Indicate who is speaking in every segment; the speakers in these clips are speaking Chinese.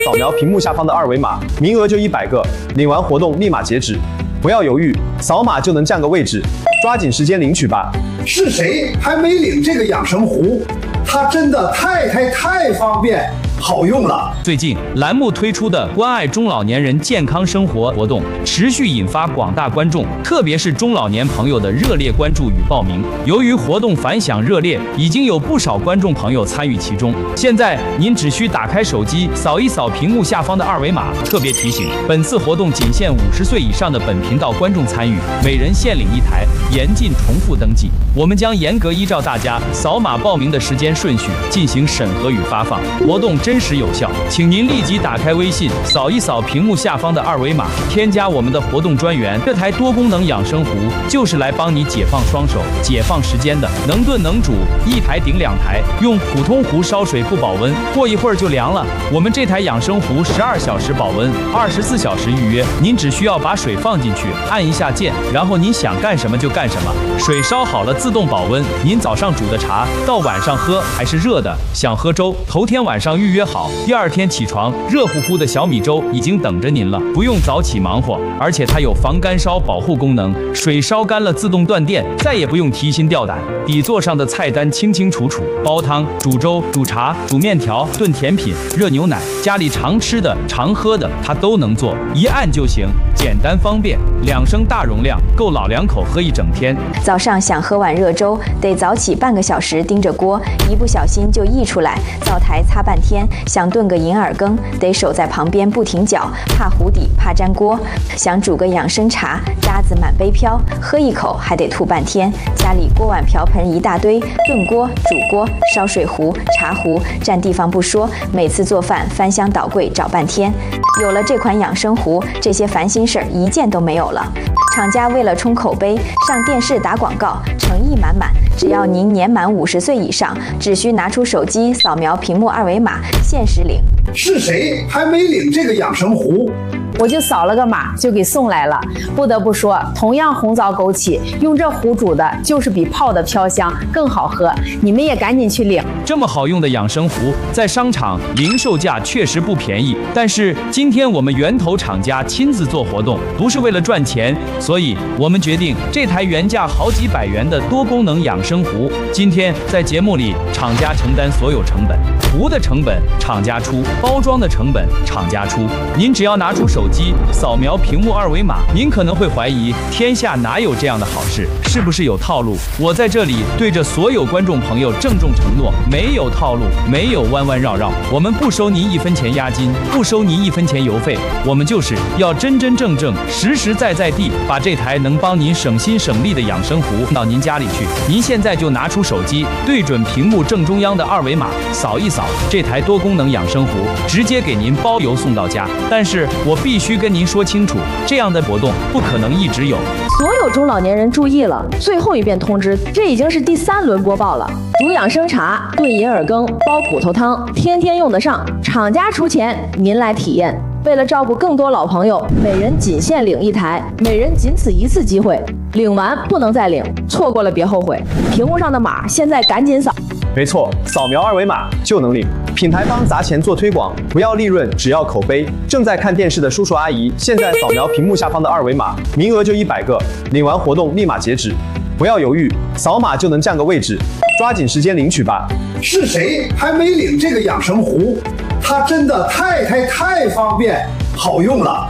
Speaker 1: 扫描屏幕下方的二维码，名额就100个，领完活动立马截止，不要犹豫，扫码就能占个位置，抓紧时间领取吧。
Speaker 2: 是谁还没领这个养生壶？它真的太方便。 好用了。
Speaker 3: 最近栏目推出的关爱中老年人健康生活活动，持续引发广大观众，特别是中老年朋友的热烈关注与报名。由于活动反响热烈，已经有不少观众朋友参与其中。现在您只需打开手机，扫一扫屏幕下方的二维码。特别提醒，本次活动仅限50岁以上的本频道观众参与，每人限领1台，严禁重复登记。我们将严格依照大家扫码报名的时间顺序进行审核与发放。活动真实有效，请您立即打开微信，扫一扫屏幕下方的二维码，添加我们的活动专员。这台多功能养生壶就是来帮你解放双手、解放时间的，能炖能煮，1台顶2台，用普通壶烧水不保温，过一会儿就凉了。我们这台养生壶12小时保温，24小时预约。您只需要把水放进去，按一下键，然后您想干什么就干什么。水烧好了自动保温，您早上煮的茶到晚上喝还是热的。想喝粥，头天晚上预约好。 第2天起床，热乎乎的小米粥已经等着您了，不用早起忙活，而且它有防干烧保护功能，水烧干了自动断电，再也不用提心吊胆。底座上的菜单清清楚楚，煲汤、煮粥、煮茶、煮面条、炖甜品、热牛奶，家里常吃的、常喝的，它都能做，一按就行，简单方便。2升大容量，够老两口喝一整天。
Speaker 4: 早上想喝碗热粥，得早起半个小时盯着锅，一不小心就溢出来，灶台擦半天。想炖个银耳羹，得守在旁边不停搅，怕糊底，怕粘锅。想煮个养生茶，渣子满杯飘，喝一口还得吐半天。家里锅碗瓢盆一大堆，炖锅、煮锅、烧水壶、茶壶，占地方不说，每次做饭翻箱倒柜找半天。有了这款养生壶，这些烦心事儿一件都没有了。厂家为了冲口碑，上电视打广告，诚意满满。只要您年满50岁以上，只需拿出手机扫描屏幕二维码，限时领。
Speaker 2: 是谁还没领这个养生壶？
Speaker 5: 我就扫了个码就给送来了。不得不说，同样红枣枸杞，用这壶煮的就是比泡的飘香更好喝。你们也赶紧去领。
Speaker 3: 这么好用的养生壶，在商场零售价确实不便宜，但是今天我们源头厂家亲自做活动，不是为了赚钱，所以我们决定这台原价好几百元的多功能养生壶，今天在节目里厂家承担所有成本，壶的成本厂家出，包装的成本厂家出。您只要拿出手机扫描屏幕二维码，您可能会怀疑天下哪有这样的好事，是不是有套路？我在这里对着所有观众朋友郑重承诺，没有套路，没有弯弯绕绕，我们不收您1分钱押金，不收您1分钱邮费，我们就是要真真正正、实实在在地把这台能帮您省心省力的养生壶到您家里去。您现在就拿出手机，对准屏幕正中央的二维码，扫一扫这台多功能养生壶，直接给您包邮送到家。但是我必须跟您说清楚，这样的活动不可能一直有。
Speaker 6: 所有中老年人注意了，最后一遍通知，这已经是第3轮播报了。煮养生茶、炖银耳羹、煲骨头汤，天天用得上，厂家出钱，您来体验。为了照顾更多老朋友，每人仅限领1台，每人仅此1次机会，领完不能再领，错过了别后悔。屏幕上的码现在赶紧扫。
Speaker 1: 没错，扫描二维码就能领。品牌方砸钱做推广，不要利润，只要口碑。正在看电视的叔叔阿姨，现在扫描屏幕下方的二维码，名额就100个，领完活动立马截止，不要犹豫，扫码就能占个位置，抓紧时间领取吧。
Speaker 2: 是谁还没领这个养生壶？它真的太方便，好用了。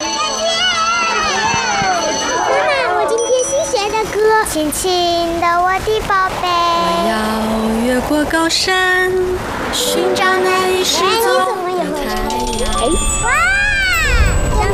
Speaker 7: 亲亲的我的宝贝，
Speaker 8: 我要越过高山，寻找那一失踪的太阳。
Speaker 7: 哇！